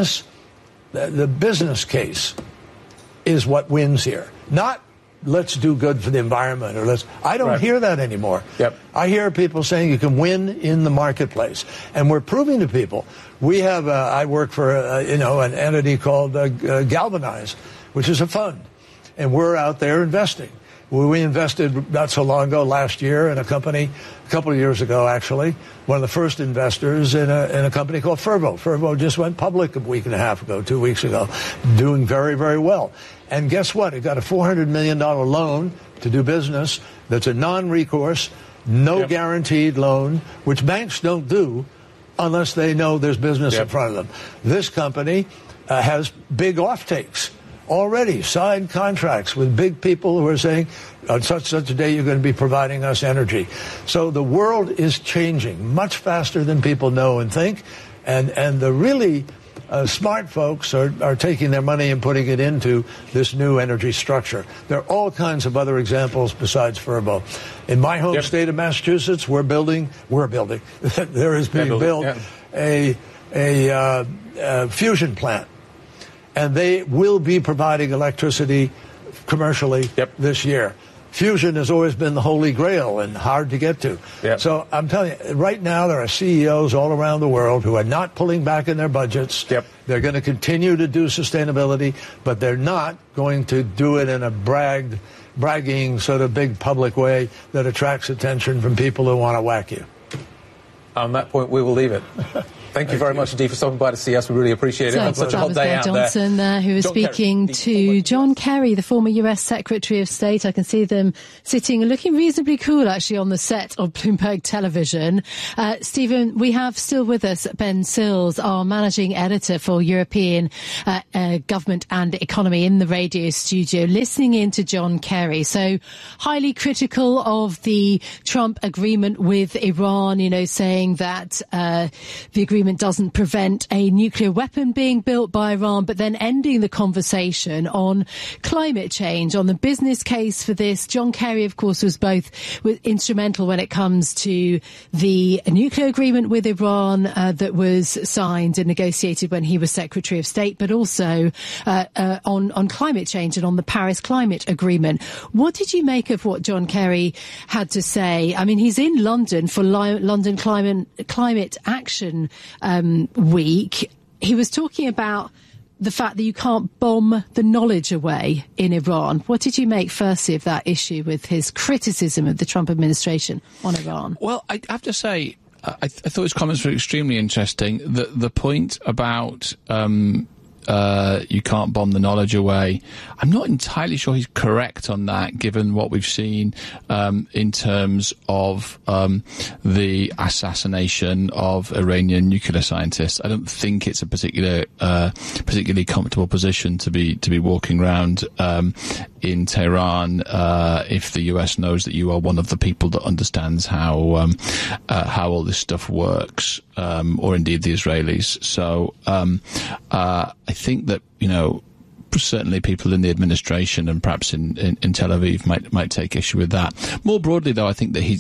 Speaker 16: business case is what wins here. Not let's do good for the environment or I don't hear that anymore. I hear people saying you can win in the marketplace. And we're proving to people. We have, I work for, an entity called Galvanize, which is a fund. And we're out there investing. We invested not so long ago, last year, in a company, a couple of years ago, actually, one of the first investors in a company called Fervo. Fervo just went public a week and a half ago, 2 weeks ago, doing very, very well. And guess what? It got a $400 million loan to do business that's a non-recourse, no guaranteed loan, which banks don't do unless they know there's business in front of them. This company has big offtakes. Already signed contracts with big people who are saying, on such a day, you're going to be providing us energy. So the world is changing much faster than people know and think. And the really smart folks are taking their money and putting it into this new energy structure. There are all kinds of other examples besides Fervo. In my home state of Massachusetts, we're building, there is being built a fusion plant. And they will be providing electricity commercially this year. Fusion has always been the holy grail and hard to get to. So I'm telling you, right now there are CEOs all around the world who are not pulling back in their budgets. They're going to continue to do sustainability, but they're not going to do it in a bragged bragging, sort of big public way that attracts attention from people who want to whack you.
Speaker 15: On that point, we will leave it. Thank you very much indeed for stopping by to see us. We really appreciate it.
Speaker 5: So
Speaker 15: On such a hot day out
Speaker 5: Johnson there, who was speaking to John Kerry, the former US Secretary of State. I can see them sitting and looking reasonably cool, actually, on the set of Bloomberg Television. Stephen, we have still with us Ben Sills, our managing editor for European government and economy, in the radio studio, listening in to John Kerry. So highly critical of the Trump agreement with Iran, saying that the agreement doesn't prevent a nuclear weapon being built by Iran, but then ending the conversation on climate change, on the business case for this. John Kerry, of course, was both instrumental when it comes to the nuclear agreement with Iran that was signed and negotiated when he was Secretary of State, but also on climate change and on the Paris Climate Agreement. What did you make of what John Kerry had to say? I mean, he's in London for London Climate Action Week. He was talking about the fact that you can't bomb the knowledge away in Iran. What did you make, firstly, of that issue with his criticism of the Trump administration on Iran?
Speaker 14: Well, I have to say, I thought his comments were extremely interesting. The point about you can't bomb the knowledge away, I'm not entirely sure he's correct on that, given what we've seen in terms of the assassination of Iranian nuclear scientists. I don't think it's a particularly comfortable position to be walking around in Tehran if the US knows that you are one of the people that understands how all this stuff works, or indeed the Israelis. So I think that, certainly people in the administration and perhaps in Tel Aviv might take issue with that. More broadly, though, I think that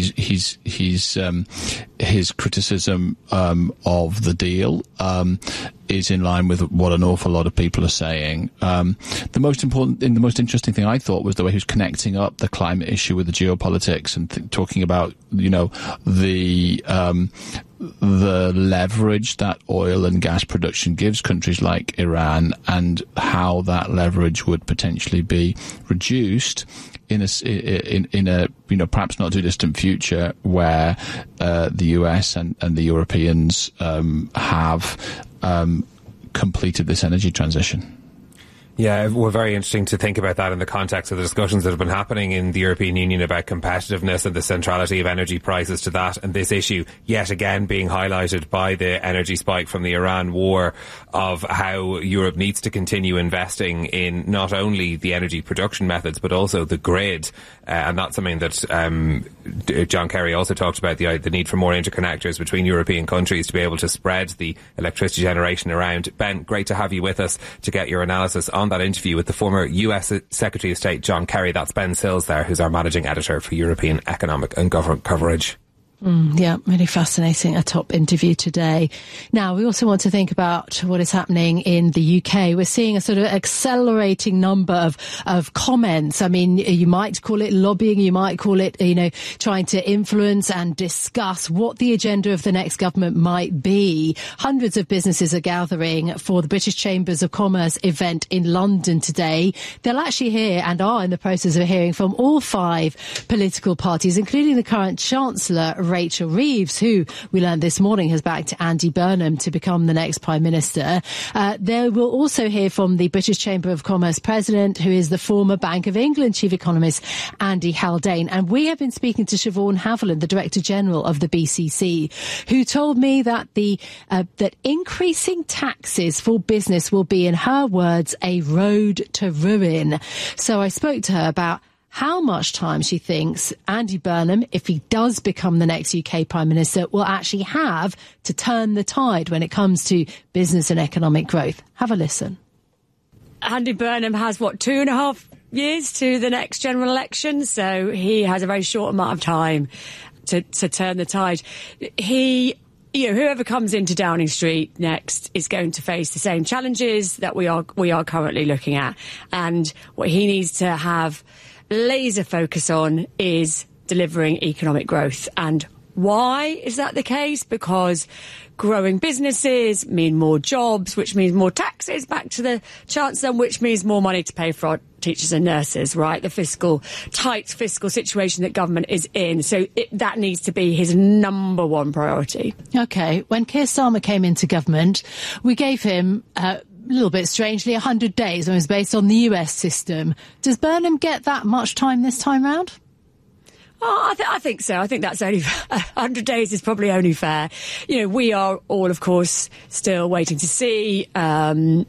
Speaker 14: his criticism of the deal is in line with what an awful lot of people are saying. The most interesting thing I thought was the way he was connecting up the climate issue with the geopolitics and talking about, the leverage that oil and gas production gives countries like Iran, and how that leverage would potentially be reduced in a perhaps not too distant future, where the US and the Europeans have completed this energy transition.
Speaker 1: Yeah, well, very interesting to think about that in the context of the discussions that have been happening in the European Union about competitiveness and the centrality of energy prices to that, and this issue yet again being highlighted by the energy spike from the Iran war, of how Europe needs to continue investing in not only the energy production methods but also the grid, and that's something that John Kerry also talked about, the need for more interconnectors between European countries to be able to spread the electricity generation around. Ben, great to have you with us to get your analysis on that interview with the former US Secretary of State John Kerry. That's Ben Sills there, who's our managing editor for European economic and government coverage.
Speaker 5: Yeah, really fascinating. A top interview today. Now, we also want to think about what is happening in the UK. We're seeing a sort of accelerating number of comments. I mean, you might call it lobbying, you might call it, trying to influence and discuss what the agenda of the next government might be. Hundreds of businesses are gathering for the British Chambers of Commerce event in London today. They'll actually hear, and are in the process of hearing, from all 5 political parties, including the current Chancellor, Rachel Reeves, who we learned this morning has backed Andy Burnham to become the next Prime Minister. They will also hear from the British Chamber of Commerce President, who is the former Bank of England Chief Economist, Andy Haldane. And we have been speaking to Siobhan Haviland, the Director General of the BCC, who told me that that increasing taxes for business will be, in her words, a road to ruin. So I spoke to her about how much time she thinks Andy Burnham, if he does become the next UK Prime Minister, will actually have to turn the tide when it comes to business and economic growth. Have a listen.
Speaker 9: Andy Burnham has, 2.5 years to the next general election, so he has a very short amount of time to turn the tide. Whoever comes into Downing Street next is going to face the same challenges that we are currently looking at, and what he needs to have laser focus on is delivering economic growth. And Why is that the case? Because growing businesses mean more jobs, which means more taxes back to the Chancellor, which means more money to pay for our teachers and nurses, right? The tight fiscal situation that government is in. So that needs to be his number one priority.
Speaker 5: OK, when Keir Starmer came into government, we gave him a little bit strangely 100 days and it was based on the US system. Does Burnham get that much time this time round?
Speaker 9: Oh, I think so. I think that's only 100 days is probably only fair. You know, we are all, of course, still waiting to see Andy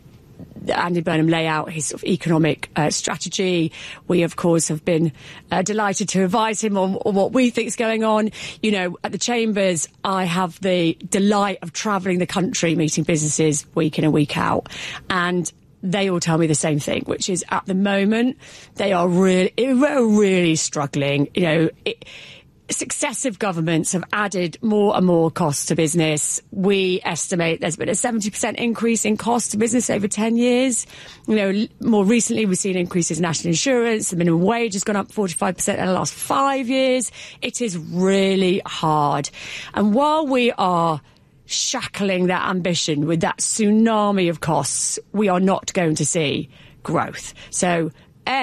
Speaker 9: Burnham lay out his sort of economic strategy. We, of course, have been delighted to advise him on what we think is going on. You know, at the Chambers, I have the delight of travelling the country, meeting businesses week in and week out. And they all tell me the same thing, which is at the moment, they are really struggling. You know, successive governments have added more and more costs to business. We estimate there's been a 70% increase in costs to business over 10 years. You know, more recently, we've seen increases in national insurance. The minimum wage has gone up 45% in the last 5 years. It is really hard. And while we are shackling that ambition with that tsunami of costs, we are not going to see growth. So,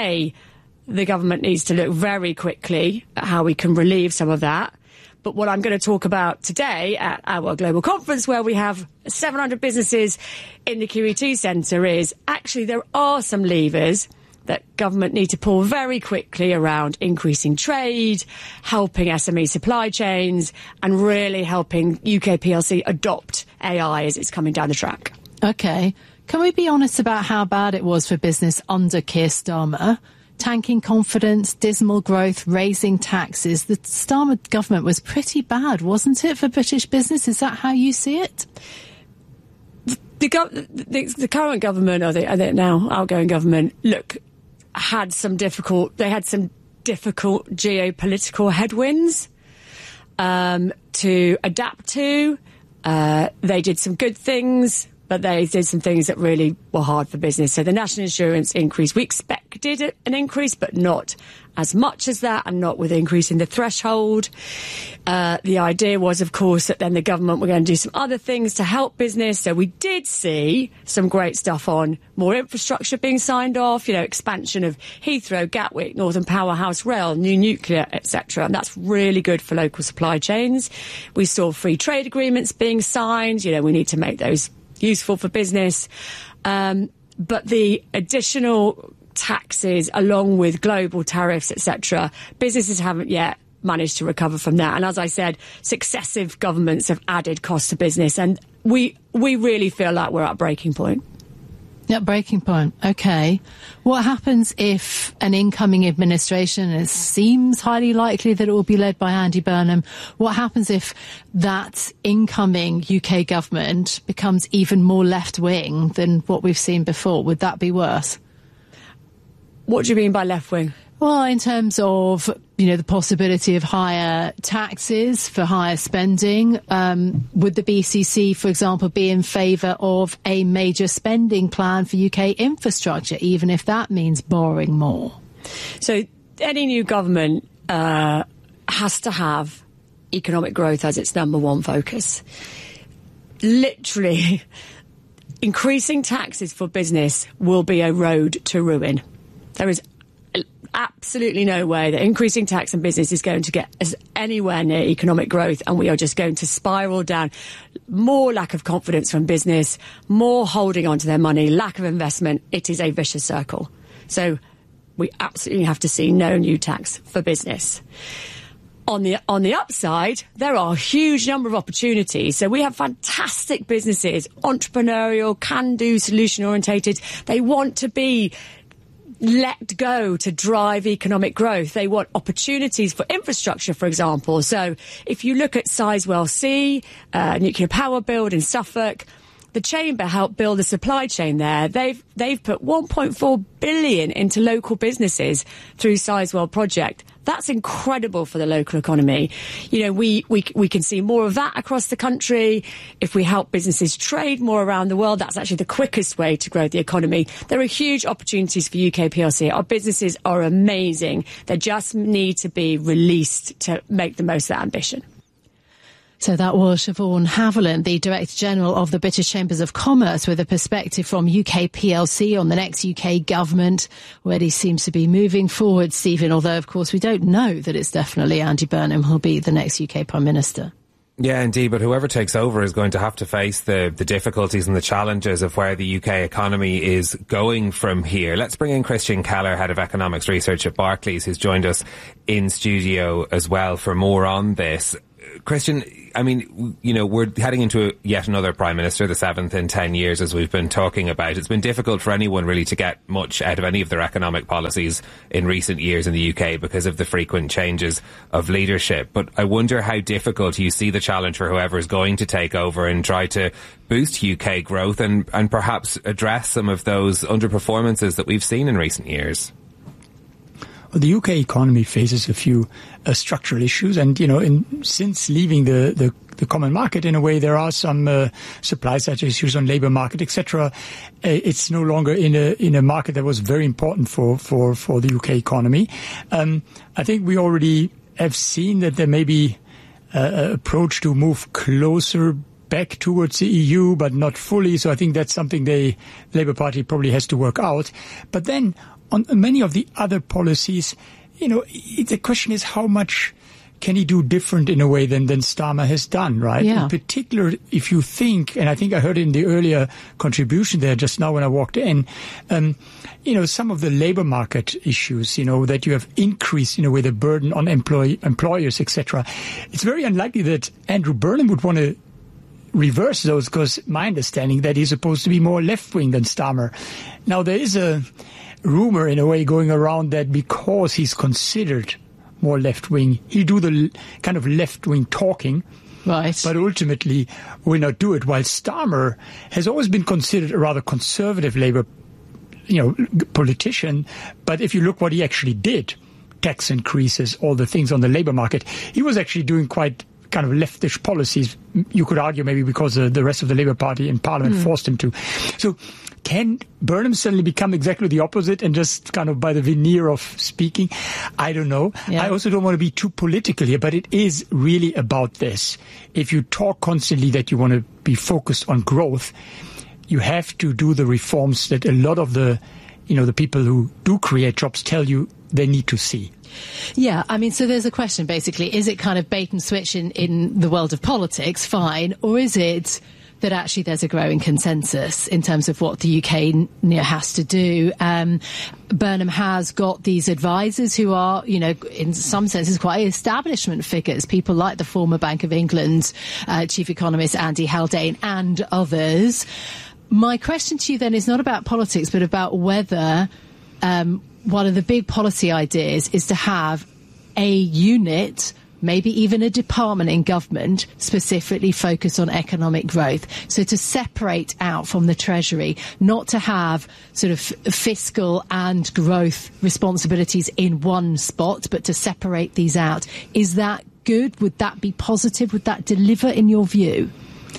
Speaker 9: the government needs to look very quickly at how we can relieve some of that. But what I'm going to talk about today at our global conference, where we have 700 businesses in the QET Centre, is actually there are some levers that government need to pull very quickly around increasing trade, helping SME supply chains, and really helping UK PLC adopt AI as it's coming down the track. OK. Can we be honest about how bad it was for business under Keir Starmer? Tanking confidence, dismal growth, raising taxes. The Starmer government was pretty bad, wasn't it, for British business? Is that how you see it? The current government, or the now outgoing government, had some difficult geopolitical headwinds to adapt to. They did some good things, but they did some things that really were hard for business. So the national insurance increase, we expected an increase, but not as much as that, and not with increasing the threshold. The idea was, of course, that then the government were going to do some other things to help business. So we did see some great stuff on more infrastructure being signed off, you know, expansion of Heathrow, Gatwick, Northern Powerhouse Rail, new nuclear, etc. And that's really good for local supply chains. We saw free trade agreements being signed. You know, we need to make those useful for business. But the additional taxes, along with global tariffs, etc., businesses haven't yet managed to recover from that. And as I said, successive governments have added costs to business, and we really feel like we're at breaking point.
Speaker 5: Yeah, breaking point. OK. What happens if an incoming administration, it seems highly likely that it will be led by Andy Burnham, what happens if that incoming UK government becomes even more left-wing than what we've seen before? Would that be worse?
Speaker 9: What do you mean by left-wing?
Speaker 5: Well, in terms of, you know, the possibility of higher taxes for higher spending, would the BCC, for example, be in favour of a major spending plan for UK infrastructure, even if that means borrowing more?
Speaker 9: So any new government has to have economic growth as its number one focus. Literally, increasing taxes for business will be a road to ruin. There is absolutely no way that increasing tax and business is going to get us anywhere near economic growth, and we are just going to spiral down. More lack of confidence from business, more holding on to their money, lack of investment. It is a vicious circle. So we absolutely have to see no new tax for business. On the upside, there are a huge number of opportunities. So we have fantastic businesses, entrepreneurial, can-do, solution-orientated. They want to be let go to drive economic growth. They want opportunities for infrastructure, for example. So if you look at Sizewell C, nuclear power build in Suffolk, the Chamber helped build a supply chain there. They've put 1.4 billion into local businesses through Sizewell project. That's incredible for the local economy. You know, we can see more of that across the country. If we help businesses trade more around the world, that's actually the quickest way to grow the economy. There are huge opportunities for UK PLC. Our businesses are amazing. They just need to be released to make the most of that ambition.
Speaker 5: So that was Siobhan Haviland, the Director General of the British Chambers of Commerce, with a perspective from UK PLC on the next UK government. Already seems to be moving forward, Stephen, although, of course, we don't know that it's definitely Andy Burnham who'll be the next UK Prime Minister.
Speaker 1: Yeah, indeed, but whoever takes over is going to have to face the difficulties and the challenges of where the UK economy is going from here. Let's bring in Christian Keller, Head of Economics Research at Barclays, who's joined us in studio as well for more on this. Christian, I mean, you know, we're heading into yet another Prime Minister, the 7th in 10 years, as we've been talking about. It's been difficult for anyone really to get much out of any of their economic policies in recent years in the UK because of the frequent changes of leadership. But I wonder how difficult you see the challenge for whoever is going to take over and try to boost UK growth and perhaps address some of those underperformances that we've seen in recent years.
Speaker 17: Well, the UK economy faces a few structural issues, and since leaving the common market, in a way, there are some supply side issues on labour market, etc. It's no longer in a market that was very important for the UK economy. I think we already have seen that there may be an approach to move closer back towards the EU, but not fully. So I think that's something the Labour Party probably has to work out. But then, on many of the other policies, the question is how much can he do different in a way than Starmer has done, right?
Speaker 5: Yeah.
Speaker 17: In particular, if you think, and I think I heard in the earlier contribution there just now when I walked in, some of the labour market issues, that you have increased, with the burden on employers, etc. It's very unlikely that Andrew Burnham would want to reverse those, because my understanding that he's supposed to be more left-wing than Starmer. Now, there is a rumor in a way going around that because he's considered more left-wing, he'll do the kind of left-wing talking,
Speaker 5: right?
Speaker 17: But ultimately will not do it, while Starmer has always been considered a rather conservative Labour politician. But if you look what he actually did, tax increases, all the things on the labour market, he was actually doing quite kind of leftish policies. You could argue maybe because the rest of the Labour Party in Parliament forced him to. So can Burnham suddenly become exactly the opposite and just kind of by the veneer of speaking? I don't know. Yeah. I also don't want to be too political here, but it is really about this. If you talk constantly that you want to be focused on growth, you have to do the reforms that a lot of the people who do create jobs tell you they need to see.
Speaker 5: Yeah, I mean, so there's a question basically, is it kind of bait and switch in the world of politics, fine, or is it that actually there's a growing consensus in terms of what the UK has to do? Burnham has got these advisors who are, in some senses quite establishment figures, people like the former Bank of England chief economist Andy Haldane and others. My question to you then is not about politics, but about whether one of the big policy ideas is to have a unit, maybe even a department in government, specifically focused on economic growth. So to separate out from the Treasury, not to have sort of fiscal and growth responsibilities in one spot, but to separate these out. Is that good? Would that be positive? Would that deliver in your view?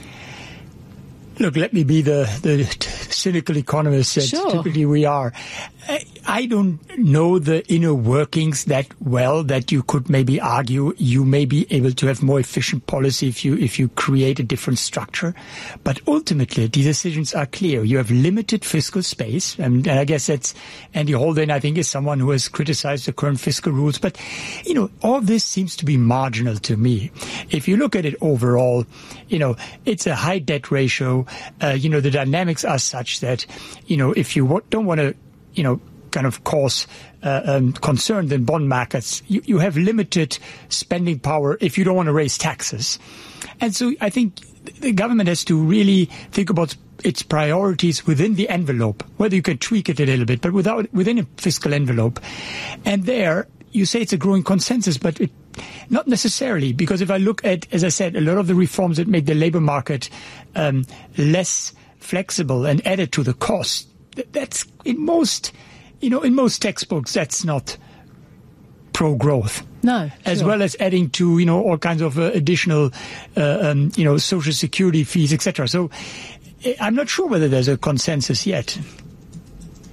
Speaker 17: Look, let me be the cynical economist that typically we are. I don't know the inner workings that well that you could maybe argue you may be able to have more efficient policy if you create a different structure. But ultimately, the decisions are clear. You have limited fiscal space. And I guess that's Andy Haldane, I think, is someone who has criticized the current fiscal rules. But, all this seems to be marginal to me. If you look at it overall, it's a high debt ratio. The dynamics are such that, if you don't want to, kind of cause concern in bond markets, you have limited spending power if you don't want to raise taxes. And so I think the government has to really think about its priorities within the envelope, whether you can tweak it a little bit, but within a fiscal envelope. And there, you say it's a growing consensus, but not necessarily, because if I look at, as I said, a lot of the reforms that make the labour market less flexible and added to the cost, that's in most textbooks, that's not pro-growth.
Speaker 5: No,
Speaker 17: as well as adding to, all kinds of additional, social security fees, etc. So I'm not sure whether there's a consensus yet.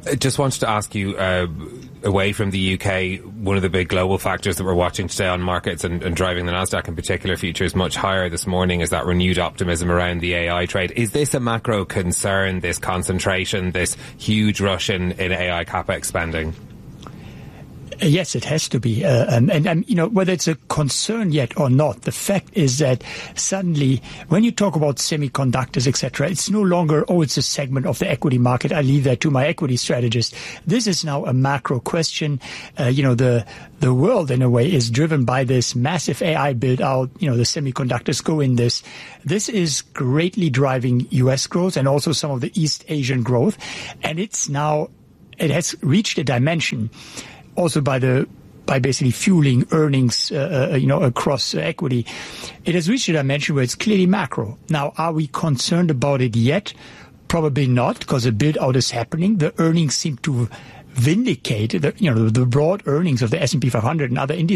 Speaker 1: I just wanted to ask you, away from the UK, one of the big global factors that we're watching today on markets and driving the Nasdaq in particular futures much higher this morning is that renewed optimism around the AI trade. Is this a macro concern, this concentration, this huge rush in AI capex spending?
Speaker 17: Yes, it has to be. And you know, whether it's a concern yet or not, the fact is that suddenly, when you talk about semiconductors, etc., it's no longer, it's a segment of the equity market. I leave that to my equity strategist. This is now a macro question. You know, the world, in a way, is driven by this massive AI build-out. You know, the semiconductors go in this. This is greatly driving U.S. growth and also some of the East Asian growth. And it has reached a dimension also by basically fueling earnings, across equity. It has reached a dimension where it's clearly macro. Now, are we concerned about it yet? Probably not, because the build-out is happening. The earnings seem to vindicate the broad earnings of the S&P 500 and other indices